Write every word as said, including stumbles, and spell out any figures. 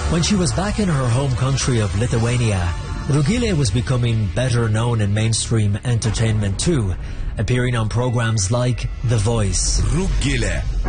When she was back in her home country of Lithuania, Rugilė was becoming better known in mainstream entertainment too, appearing on programs like The Voice. Rugilė.